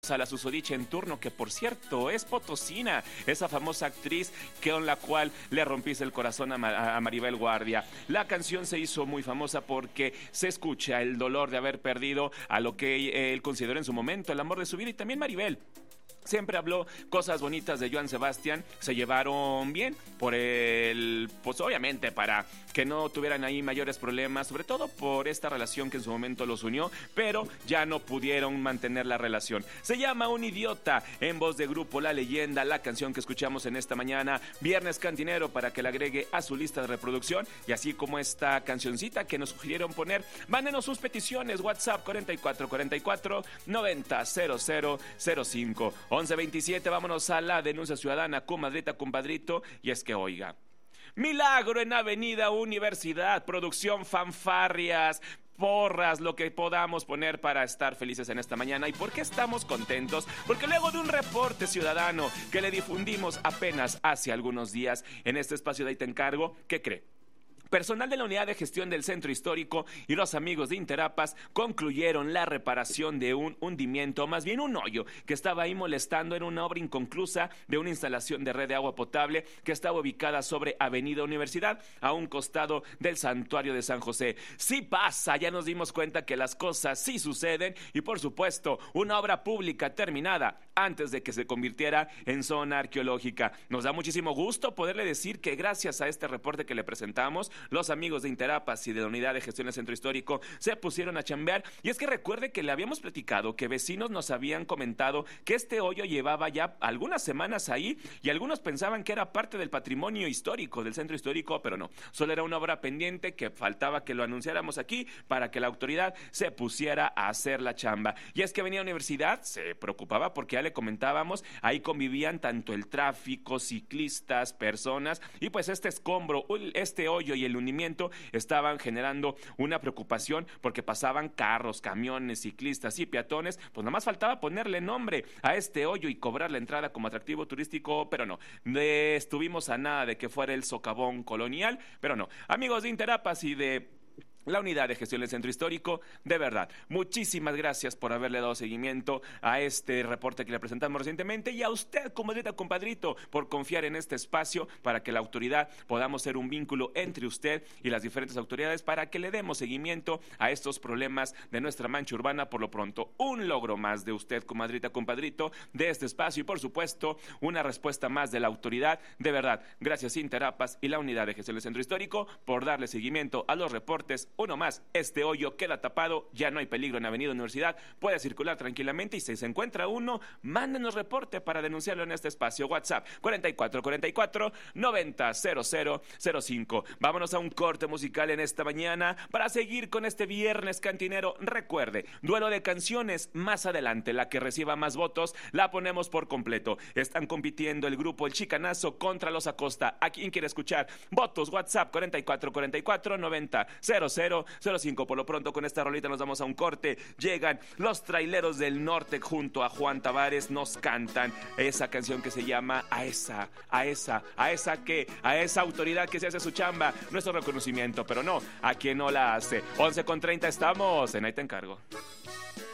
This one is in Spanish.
A la susodicha en turno, que por cierto es potosina, esa famosa actriz con la cual le rompiste el corazón a Maribel Guardia. La canción se hizo muy famosa porque se escucha el dolor de haber perdido a lo que él consideró en su momento el amor de su vida, y también Maribel siempre habló cosas bonitas de Joan Sebastián. Se llevaron bien pues obviamente para que no tuvieran ahí mayores problemas, sobre todo por esta relación que en su momento los unió, pero ya no pudieron mantener la relación. Se llama Un Idiota, en voz de Grupo La Leyenda, la canción que escuchamos en esta mañana, Viernes Cantinero, para que la agregue a su lista de reproducción, y así como esta cancioncita que nos sugirieron poner. Mándenos sus peticiones, WhatsApp 4444 90 0005 1127. Vámonos a la denuncia ciudadana, comadrita, compadrito, y es que oiga, milagro en Avenida Universidad, producción, fanfarrias, porras, lo que podamos poner para estar felices en esta mañana. ¿Y por qué estamos contentos? Porque luego de un reporte ciudadano que le difundimos apenas hace algunos días en este espacio de Ahí Te Encargo, ¿qué cree? Personal de la Unidad de Gestión del Centro Histórico y los amigos de Interapas concluyeron la reparación de un hundimiento, más bien un hoyo, que estaba ahí molestando. Era una obra inconclusa de una instalación de red de agua potable que estaba ubicada sobre Avenida Universidad, a un costado del Santuario de San José. Sí pasa, ya nos dimos cuenta que las cosas sí suceden, y por supuesto, una obra pública terminada antes de que se convirtiera en zona arqueológica. Nos da muchísimo gusto poderle decir que gracias a este reporte que le presentamos, los amigos de Interapas y de la Unidad de Gestión del Centro Histórico se pusieron a chambear. Y es que recuerde que le habíamos platicado que vecinos nos habían comentado que este hoyo llevaba ya algunas semanas ahí, y algunos pensaban que era parte del patrimonio histórico del centro histórico, pero no, solo era una obra pendiente que faltaba que lo anunciáramos aquí para que la autoridad se pusiera a hacer la chamba. Y es que Avenida Universidad se preocupaba porque ya le comentábamos, ahí convivían tanto el tráfico, ciclistas, personas, y pues este escombro, este hoyo y el hundimiento estaban generando una preocupación porque pasaban carros, camiones, ciclistas y peatones. Pues nada más faltaba ponerle nombre a este hoyo y cobrar la entrada como atractivo turístico, pero no. Estuvimos a nada de que fuera el socavón colonial, pero no. Amigos de Interapas y de la Unidad de Gestión del Centro Histórico, de verdad, muchísimas gracias por haberle dado seguimiento a este reporte que le presentamos recientemente, y a usted, comadrita, compadrito, por confiar en este espacio para que la autoridad podamos ser un vínculo entre usted y las diferentes autoridades para que le demos seguimiento a estos problemas de nuestra mancha urbana. Por lo pronto, un logro más de usted, comadrita, compadrito, de este espacio, y por supuesto, una respuesta más de la autoridad. De verdad, gracias Interapas y la Unidad de Gestión del Centro Histórico por darle seguimiento a los reportes. Uno más, este hoyo queda tapado, ya no hay peligro en Avenida Universidad, puede circular tranquilamente, y si se encuentra uno, mándenos reporte para denunciarlo en este espacio. WhatsApp 4444 90 0005. Vámonos a un corte musical en esta mañana para seguir con este viernes cantinero. Recuerde, duelo de canciones, más adelante la que reciba más votos la ponemos por completo. Están compitiendo el grupo El Chicanazo contra los Acosta. ¿A quién quiere escuchar? Votos, WhatsApp 4444 90 0005. Por lo pronto, con esta rolita nos vamos a un corte. Llegan los Traileros del Norte junto a Juan Tavares, nos cantan esa canción que se llama a esa autoridad que se hace su chamba, nuestro reconocimiento, pero no a quien no la hace. 11:30 estamos en Ahí Te Encargo.